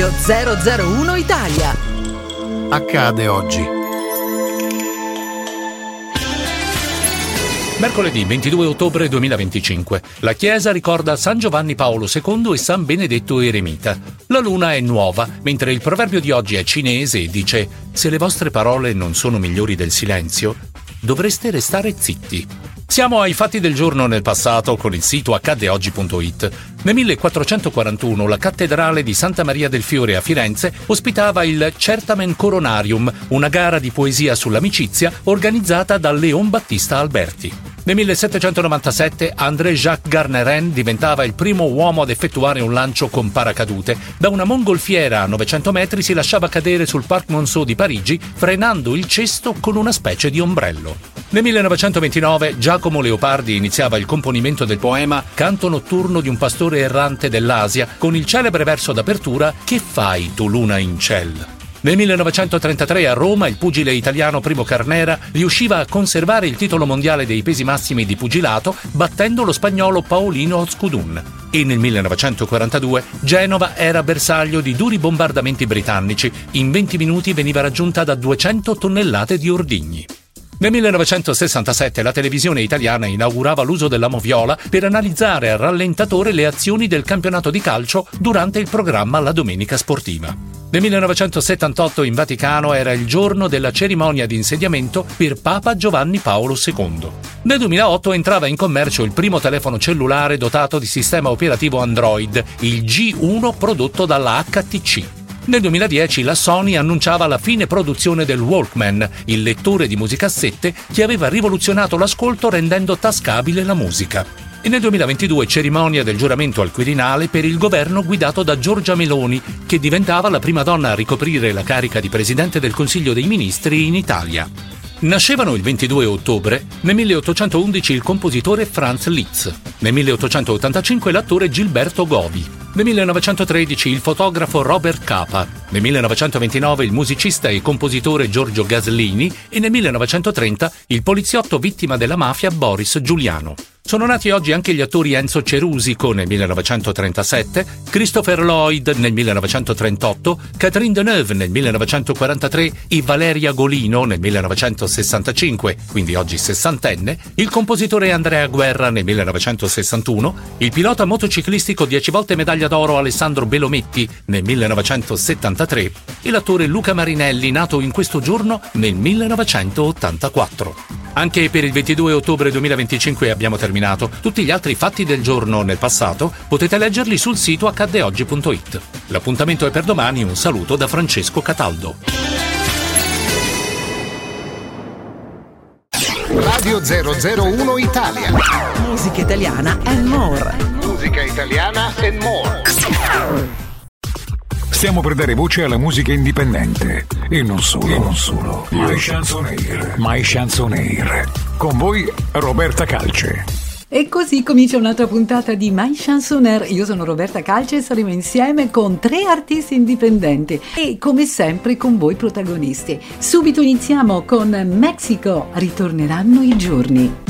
Radio 001 Italia. Accade oggi. Mercoledì 22 ottobre 2025. La Chiesa ricorda San Giovanni Paolo II e San Benedetto Eremita. La luna è nuova, mentre il proverbio di oggi è cinese e dice: se le vostre parole non sono migliori del silenzio, dovreste restare zitti. Siamo ai fatti del giorno nel passato con il sito accadeoggi.it. Nel 1441 la cattedrale di Santa Maria del Fiore a Firenze ospitava il Certamen Coronarium, una gara di poesia sull'amicizia organizzata da Leon Battista Alberti. Nel 1797 André-Jacques Garnerin diventava il primo uomo ad effettuare un lancio con paracadute. Da una mongolfiera a 900 metri si lasciava cadere sul Parc Monceau di Parigi, frenando il cesto con una specie di ombrello. Nel 1929 Giacomo Leopardi iniziava il componimento del poema Canto notturno di un pastore errante dell'Asia, con il celebre verso d'apertura Che fai tu luna in ciel? Nel 1933 a Roma il pugile italiano Primo Carnera riusciva a conservare il titolo mondiale dei pesi massimi di pugilato battendo lo spagnolo Paolino Oskudun. E nel 1942 Genova era bersaglio di duri bombardamenti britannici. In 20 minuti veniva raggiunta da 200 tonnellate di ordigni. Nel 1967 la televisione italiana inaugurava l'uso della moviola per analizzare a rallentatore le azioni del campionato di calcio durante il programma La Domenica Sportiva. Nel 1978 in Vaticano era il giorno della cerimonia di insediamento per Papa Giovanni Paolo II. Nel 2008 entrava in commercio il primo telefono cellulare dotato di sistema operativo Android, il G1 prodotto dalla HTC. Nel 2010 la Sony annunciava la fine produzione del Walkman, il lettore di musicassette che aveva rivoluzionato l'ascolto rendendo tascabile la musica. E nel 2022 cerimonia del giuramento al Quirinale per il governo guidato da Giorgia Meloni, che diventava la prima donna a ricoprire la carica di Presidente del Consiglio dei Ministri in Italia. Nascevano il 22 ottobre, nel 1811 il compositore Franz Liszt, nel 1885 l'attore Gilberto Govi, nel 1913 il fotografo Robert Capa, nel 1929 il musicista e compositore Giorgio Gaslini e nel 1930 il poliziotto vittima della mafia Boris Giuliano. Sono nati oggi anche gli attori Enzo Cerusico nel 1937, Christopher Lloyd nel 1938, Catherine Deneuve nel 1943 e Valeria Golino nel 1965, quindi oggi sessantenne, il compositore Andrea Guerra nel 1961, il pilota motociclistico 10 volte medaglia d'oro Alessandro Belometti nel 1973 e l'attore Luca Marinelli, nato in questo giorno nel 1984. Anche per il 22 ottobre 2025 abbiamo terminato. Tutti gli altri fatti del giorno nel passato potete leggerli sul sito accadeoggi.it. L'appuntamento è per domani. Un saluto da Francesco Cataldo. Radio 001 Italia. Musica italiana and more. Musica italiana and more. Stiamo per dare voce alla musica indipendente e non solo. My Chanson Air. Con voi Roberta Calce. E così comincia un'altra puntata di My Chanson Air. Io sono Roberta Calce e saremo insieme con 3 artisti indipendenti e come sempre con voi protagonisti. Subito iniziamo con Mexico, ritorneranno i giorni.